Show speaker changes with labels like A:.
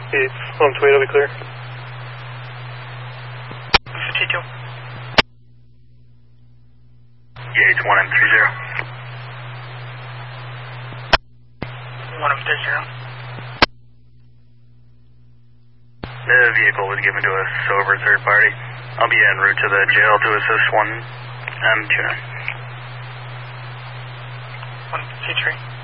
A: It's on its way, it'll be clear.
B: 52.
C: Yeah, it's 1M30.
B: 1M30.
C: The vehicle was given to a sober third party. I'll be en route to the jail to assist 1M29.
B: 153.